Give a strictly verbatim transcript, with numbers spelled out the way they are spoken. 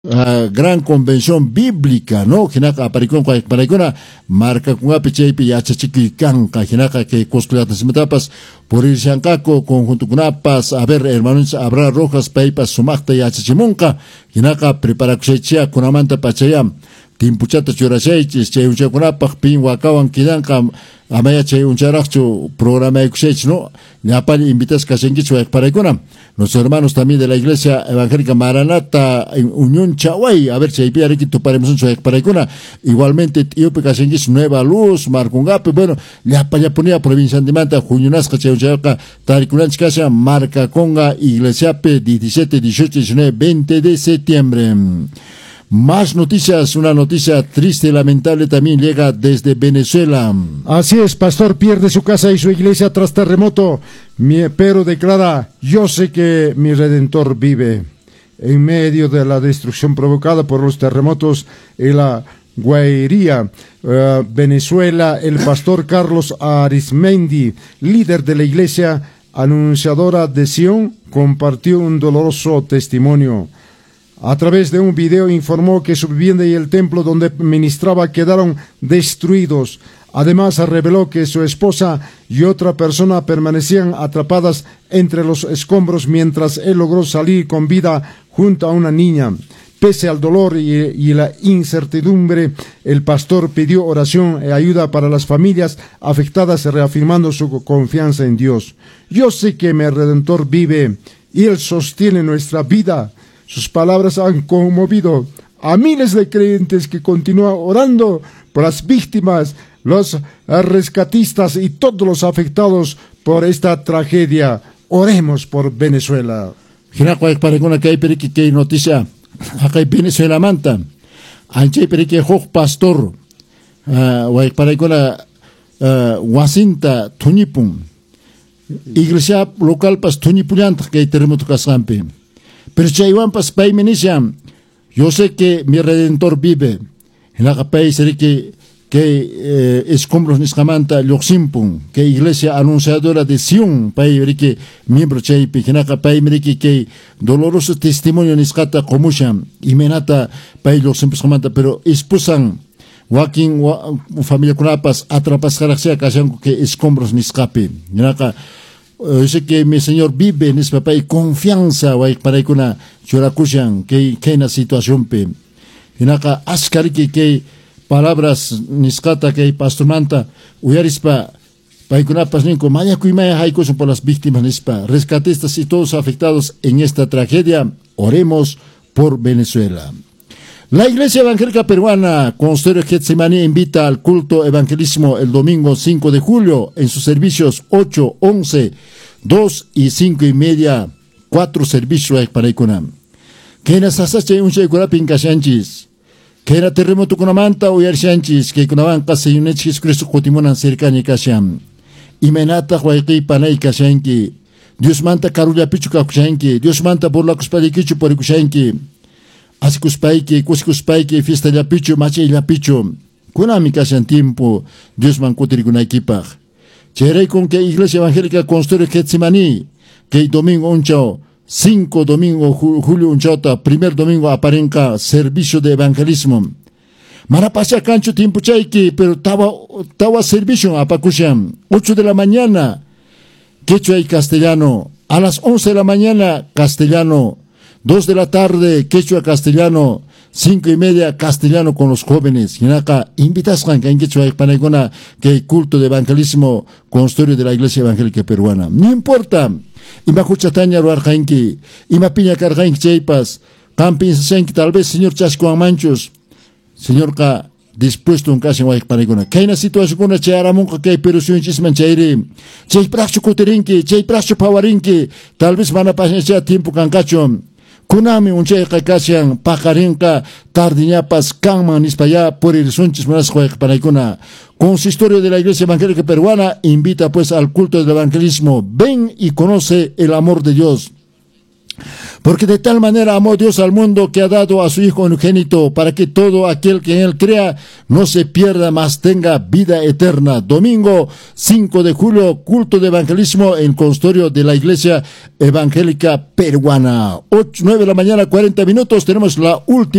Uh, gran convención bíblica, ¿no? Hinaka aparicón kwa paraicona marca con apichepi yachachiki kanka hinaka que cosculatas simetapas por ir shankako conjunto con apas a ver hermanos habrá rojas paipas sumakta yachachimunka hinaka prepara kuchechia con amanta pachayam timpuchata churachaichis chay uncha con apas pin wakawan kidanka amaya chay uncharachcho programa kuchech, ¿no? Yapali invitas kashenkichu paraicona. Los hermanos también de la Iglesia Evangélica Maranata Unión Chahuay, a ver si hay piariki tu paremos un para icona. Igualmente Iope Casengis Nueva Luz, Marcungape, bueno, ya para ponía provincia de Manta, Juñunasca, Cheuchaca, Tariculanch Casa, Marca Conga, Iglesiape, diecisiete, dieciocho, diecinueve, veinte de septiembre. Más noticias, una noticia triste y lamentable también llega desde Venezuela. Así es, pastor pierde su casa y su iglesia tras terremoto, pero declara, yo sé que mi Redentor vive. En medio de la destrucción provocada por los terremotos en la Guairía, uh, Venezuela, el pastor Carlos Arismendi, líder de la iglesia anunciadora de Sion, compartió un doloroso testimonio. A través de un video informó que su vivienda y el templo donde ministraba quedaron destruidos. Además, reveló que su esposa y otra persona permanecían atrapadas entre los escombros mientras él logró salir con vida junto a una niña. Pese al dolor y, y la incertidumbre, el pastor pidió oración y ayuda para las familias afectadas, reafirmando su confianza en Dios. Yo sé que mi Redentor vive y Él sostiene nuestra vida. Sus palabras han conmovido a miles de creyentes que continúan orando por las víctimas, los rescatistas y todos los afectados por esta tragedia. Oremos por Venezuela. Noticia, acá Venezuela manta, anche perique hoj pastor, para Wasinta Tunipum, iglesia local pas Tunipulanta que terremoto casampe. Pero chaywan pas pay menisham, yo sé que mi Redentor vive. En la pay seré que que eh, escombros niscamanta loximpun, que iglesia anunciadora de Sion, pay que miembro chay pijinaca pay meriki que doloroso testimonio niscata comusham, y menata pay loximpus camanta, pero esposan wakin wa, familia kunapas atrapas caraxia kashan que escombros niscape. Naka yo sé que mi Señor vive en este papá y confianza para que una churakushan que que en la situación pe en acá askari que que palabras niscata que pastor manta uyarispa para que una pasninco maya kuimaya haikos por las víctimas nispa rescatistas y todos afectados en esta tragedia. Oremos por Venezuela. La Iglesia Evangélica Peruana Consistorio Getsemani invita al culto evangelismo el domingo cinco de julio en sus servicios ocho, once, dos y cinco y media, cuatro servicios para Iconam. Que en asasache un cheikura pincachanchis, que era terremoto con amanta o yarchanchis, que con avanca se yunechis Cristo Cotimonan cercani cacham. Y menata huayqui panay cachanki, Dios manta carulla pichu cachanki, Dios manta por la cuspadiquichu por icushanki. Así cuspaike, cuscuspaike, fiesta ya picho, mache ya picho. Kunami casan tiempo, Dios mancutri con equipa. Cherei con que Iglesia Evangélica Consistorio Getsemani, que domingo unchao, cinco domingo julio unchota, primer domingo aparenca, servicio de evangelismo. Marapasa cancho tiempo chaiki, pero tawa, tawa servicio apacusham, ocho de la mañana, quechua y castellano, a las once de la mañana, castellano, dos de la tarde, quechua castellano, cinco y media castellano con los jóvenes. Y acá invitas a que quechua panegona que culto de evangelismo consistorio de la Iglesia Evangélica Peruana. No importa. Ima cuchataña ruarjainki, ima piña carjainki cheipas, campin senki tal vez señor Chasco Manchos, señor ka dispuesto un caso en panegona. Que hay una situación con una charamunca que hay pero si un chisman chairi, chay praxo cuterinki, chay praxo pawarinki, tal vez van a pasar tiempo cancacho. Kunami unche kakasyan pakarinka tardiñapas kanman nispaya por el sunchis manas para icona. Consistorio de la Iglesia Evangélica Peruana invita pues al culto del evangelismo. Ven y conoce el amor de Dios. Porque de tal manera amó Dios al mundo que ha dado a su Hijo unigénito, para que todo aquel que en él crea no se pierda, mas tenga vida eterna. Domingo cinco de julio, culto de evangelismo en consistorio de la Iglesia Evangélica Peruana. ocho, nueve de la mañana, cuarenta minutos, tenemos la última